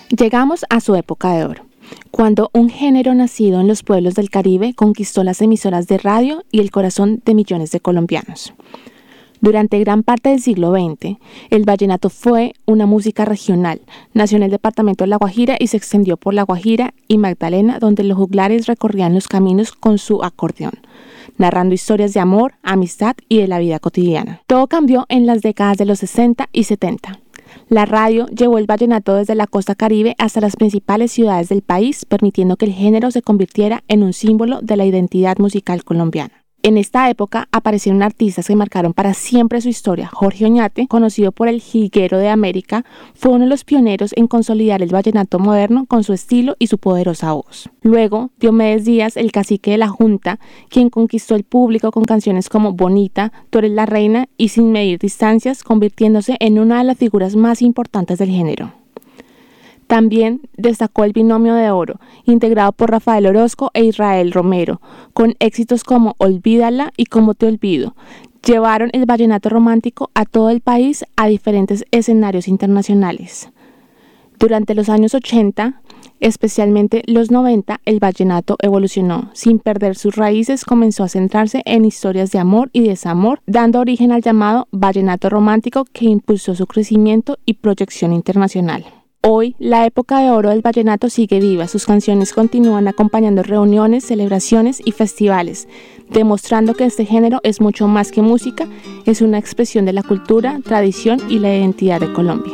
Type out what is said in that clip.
Llegamos a su época de oro, cuando un género nacido en los pueblos del Caribe conquistó las emisoras de radio y el corazón de millones de colombianos. Durante gran parte del siglo XX, el vallenato fue una música regional. Nació en el departamento de La Guajira y se extendió por La Guajira y Magdalena, donde los juglares recorrían los caminos con su acordeón, narrando historias de amor, amistad y de la vida cotidiana. Todo cambió en las décadas de los 60 y 70. La radio llevó el vallenato desde la costa caribe hasta las principales ciudades del país, permitiendo que el género se convirtiera en un símbolo de la identidad musical colombiana. En esta época aparecieron artistas que marcaron para siempre su historia. Jorge Oñate, conocido por el Jilguero de América, fue uno de los pioneros en consolidar el vallenato moderno con su estilo y su poderosa voz. Luego, Diomedes Díaz, el cacique de la Junta, quien conquistó el público con canciones como Bonita, Tú eres la reina y Sin medir distancias, convirtiéndose en una de las figuras más importantes del género. También destacó el binomio de oro, integrado por Rafael Orozco e Israel Romero, con éxitos como Olvídala y Cómo te olvido. Llevaron el vallenato romántico a todo el país a diferentes escenarios internacionales. Durante los años 80, especialmente los 90, el vallenato evolucionó. Sin perder sus raíces, comenzó a centrarse en historias de amor y desamor, dando origen al llamado vallenato romántico que impulsó su crecimiento y proyección internacional. Hoy, la época de oro del vallenato sigue viva. Sus canciones continúan acompañando reuniones, celebraciones y festivales, demostrando que este género es mucho más que música, es una expresión de la cultura, tradición y la identidad de Colombia.